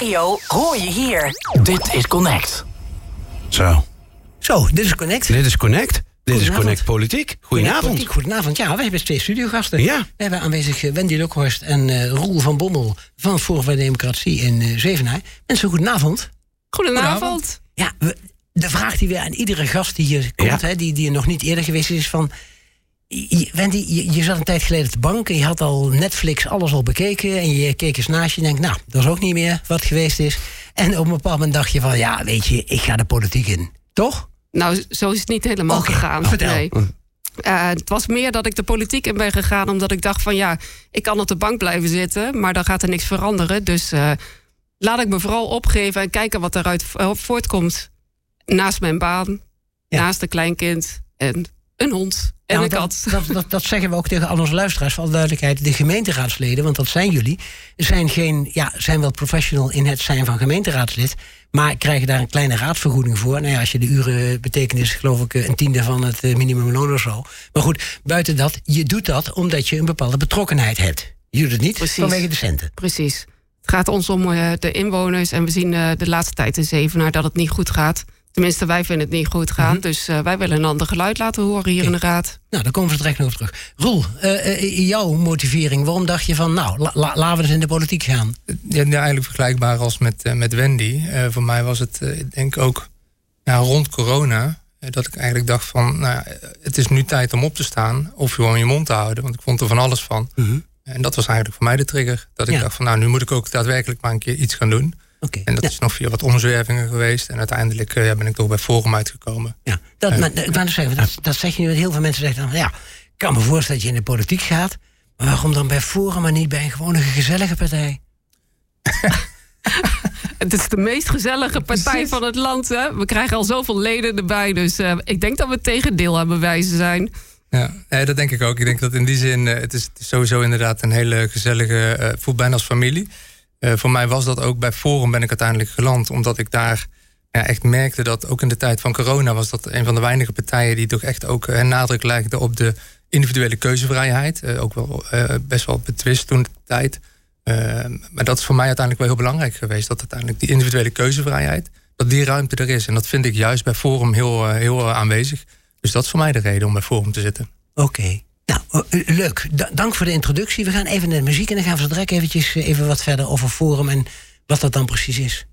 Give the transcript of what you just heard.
regio hoor je hier. Dit is Connect. Zo, dit is Connect. Dit is Connect. Dit is Connect Politiek. Goedenavond. Goedenavond. Ja, wij hebben 2 studiogasten. Ja. We hebben aanwezig Wendy Lukhorst en Roel van Bommel van Forum voor Democratie in Zevenaar. Mensen, goedenavond. Goedenavond. Ja, de vraag die we aan iedere gast die hier komt, die nog niet eerder geweest is van... Wendy, je zat een tijd geleden op de bank en je had al Netflix alles al bekeken en je keek eens naast je en denkt, nou, dat is ook niet meer wat geweest is. En op een bepaald moment dacht je van, ja, weet je, ik ga de politiek in. Toch? Nou, zo is het niet helemaal gegaan. Vertel. Nee. Het was meer dat ik de politiek in ben gegaan omdat ik dacht van, ja, ik kan op de bank blijven zitten, maar dan gaat er niks veranderen. Dus laat ik me vooral opgeven en kijken wat eruit voortkomt. Naast mijn baan, naast een kleinkind en een hond en een kat. Dat zeggen we ook tegen al onze luisteraars. Voor alle duidelijkheid, de gemeenteraadsleden, want dat zijn jullie, zijn wel professional in het zijn van gemeenteraadslid, maar krijgen daar een kleine raadsvergoeding voor. Nou ja, als je de uren betekent, is geloof ik 1/10 van het minimumloon of zo. Maar goed, buiten dat, je doet dat omdat je een bepaalde betrokkenheid hebt. Je doet het niet vanwege de centen. Precies. Het gaat ons om de inwoners en we zien de laatste tijd in Zevenaar dat het niet goed gaat. Tenminste, wij vinden het niet goed gaan. Dus wij willen een ander geluid laten horen hier in de raad. Nou, daar komen we direct nog op terug. Roel, jouw motivering, waarom dacht je van, nou, laten we eens in de politiek gaan? Ja, eigenlijk vergelijkbaar als met Wendy. Voor mij was het, denk ik ook, rond corona, dat ik eigenlijk dacht van, nou, het is nu tijd om op te staan of gewoon je mond te houden. Want ik vond er van alles van. En dat was eigenlijk voor mij de trigger. Dat ik dacht van, nou, nu moet ik ook daadwerkelijk maar een keer iets gaan doen. Okay. En dat is nog via wat omzwervingen geweest. En uiteindelijk ben ik toch bij Forum uitgekomen. Ja, dat zeg je nu. Heel veel mensen zeggen dan van, ja, ik kan me voorstellen dat je in de politiek gaat. Maar waarom dan bij Forum, maar niet bij een gewone gezellige partij? Het is de meest gezellige partij van het land. Hè? We krijgen al zoveel leden erbij. Dus ik denk dat we het tegendeel aan bewijzen zijn. Ja, dat denk ik ook. Ik denk dat in die zin, het is sowieso inderdaad een hele gezellige, voelt bijna als familie. Voor mij was dat ook bij Forum ben ik uiteindelijk geland. Omdat ik daar echt merkte dat ook in de tijd van corona was dat een van de weinige partijen die toch echt ook nadruk legde op de individuele keuzevrijheid. Ook wel best wel betwist toen de tijd. Maar dat is voor mij uiteindelijk wel heel belangrijk geweest. Dat uiteindelijk die individuele keuzevrijheid, dat die ruimte er is. En dat vind ik juist bij Forum heel aanwezig. Dus dat is voor mij de reden om bij Forum te zitten. Oké. Nou, leuk. Dank voor de introductie. We gaan even naar de muziek en dan gaan we zo direct eventjes even wat verder over Forum en wat dat dan precies is.